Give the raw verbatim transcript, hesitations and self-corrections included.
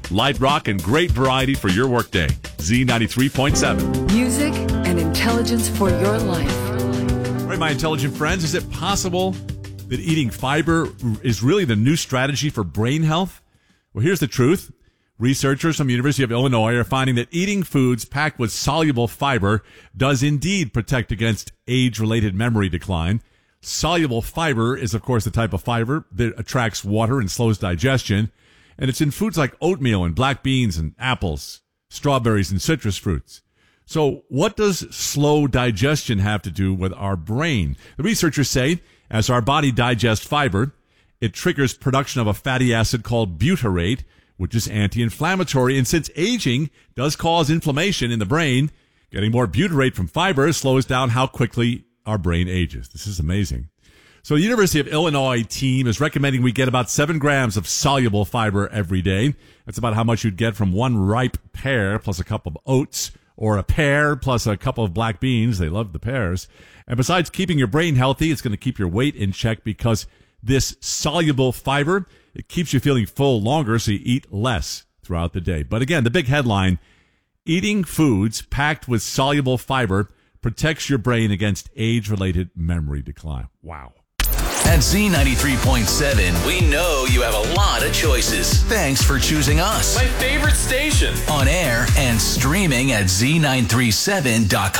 light rock, and great variety for your workday. Z ninety-three point seven. Music and intelligence for your life. All right, my intelligent friends, is it possible that eating fiber is really the new strategy for brain health? Well, here's the truth. Researchers from the University of Illinois are finding that eating foods packed with soluble fiber does indeed protect against age-related memory decline. Soluble fiber is, of course, the type of fiber that attracts water and slows digestion, and it's in foods like oatmeal and black beans and apples, strawberries and citrus fruits. So what does slow digestion have to do with our brain? The researchers say as our body digests fiber, it triggers production of a fatty acid called butyrate, which is anti-inflammatory. And since aging does cause inflammation in the brain, getting more butyrate from fiber slows down how quickly our brain ages. This is amazing. So the University of Illinois team is recommending we get about seven grams of soluble fiber every day. That's about how much you'd get from one ripe pear plus a cup of oats, or a pear plus a couple of black beans. They love the pears. And besides keeping your brain healthy, it's going to keep your weight in check because this soluble fiber, it keeps you feeling full longer, so you eat less throughout the day. But again, the big headline, eating foods packed with soluble fiber protects your brain against age-related memory decline. Wow. At Z ninety-three point seven, we know you have a lot of choices. Thanks for choosing us. My favorite station. On air and streaming at Z nine three seven dot com.